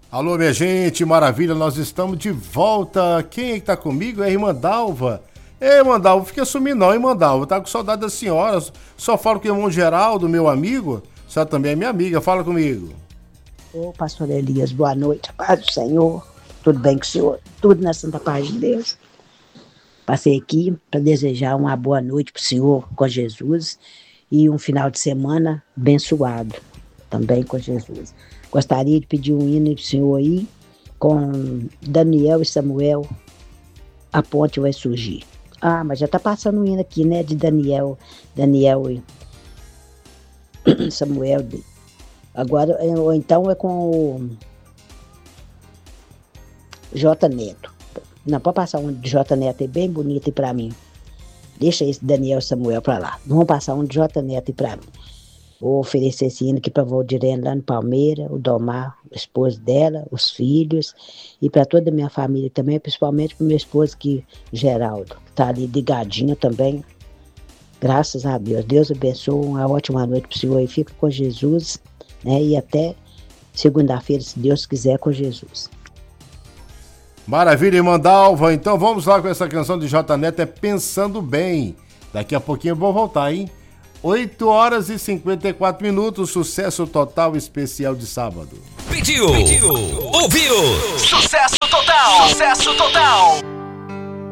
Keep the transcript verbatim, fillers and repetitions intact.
Alô, minha gente, maravilha, nós estamos de volta. Quem é que tá comigo? É a irmã Dalva. Ei, irmã Dalva, fica sumindo não, irmã Dalva. Tá com saudade da senhora. Só falo com o irmão Geraldo, meu amigo. A senhora também é minha amiga, fala comigo. Ô, pastor Elias, boa noite, paz do Senhor. Tudo bem com o senhor? Tudo na santa paz de Deus. Passei aqui para desejar uma boa noite pro senhor com Jesus e um final de semana abençoado também com Jesus. Gostaria de pedir um hino pro senhor aí com Daniel e Samuel. A ponte vai surgir. Ah, mas já tá passando um hino aqui, né? De Daniel, Daniel e Samuel. Agora, ou então é com o J Neto. Não, pode passar um de J Neto aí bem bonito aí pra mim. Deixa esse Daniel e Samuel pra lá. Vamos passar um de J Neto aí pra mim. Vou oferecer esse hino aqui pra Valdirene lá no Palmeira, o Domar, o esposo dela, os filhos, e pra toda a minha família também, principalmente pro meu esposo aqui, Geraldo, que tá ali ligadinho também. Graças a Deus. Deus abençoe, uma ótima noite pro senhor e fica com Jesus, né? E até segunda-feira, se Deus quiser, com Jesus. Maravilha, irmã Dalva. Então vamos lá com essa canção de J Neto, é Pensando Bem. Daqui a pouquinho eu vou voltar, hein? oito horas e cinquenta e quatro minutos, sucesso total especial de sábado. Pediu, Pediu. ouviu, sucesso total, sucesso total.